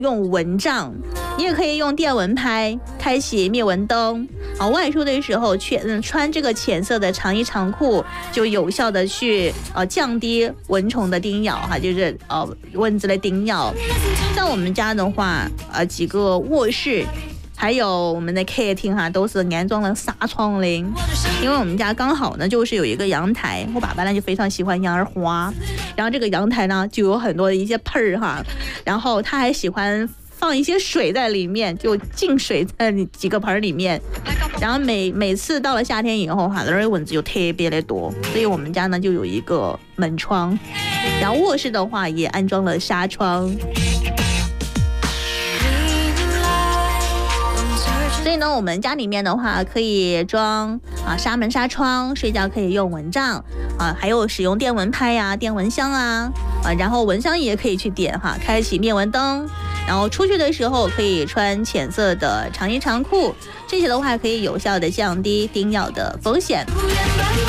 用蚊帐，你也可以用电蚊拍开启灭蚊灯。外出的时候穿这个浅色的长衣长裤，就有效的去降低蚊虫的叮咬哈，就是蚊子的叮咬。像我们家的话，几个卧室。还有我们的客厅哈，都是安装了纱窗的，因为我们家刚好呢就是有一个阳台，我爸爸呢就非常喜欢养花，然后这个阳台呢就有很多的一些盆儿哈，然后他还喜欢放一些水在里面，就浸水在几个盆里面，然后每次到了夏天以后哈，那蚊子就特别的多，所以我们家呢就有一个门窗，然后卧室的话也安装了纱窗。所以呢，我们家里面的话可以装纱门纱窗，睡觉可以用蚊帐还有使用电蚊拍呀、电蚊香然后蚊香也可以去点哈，开启灭蚊灯。然后出去的时候可以穿浅色的长衣长裤，这些的话可以有效的降低叮咬的风险。